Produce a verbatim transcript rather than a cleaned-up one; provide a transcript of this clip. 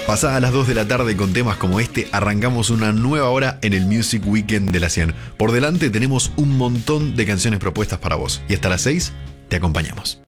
Pasadas las dos de la tarde con temas como este, arrancamos una nueva hora en el Music Weekend de la cien. Por delante tenemos un montón de canciones propuestas para vos. Y hasta las seis te acompañamos.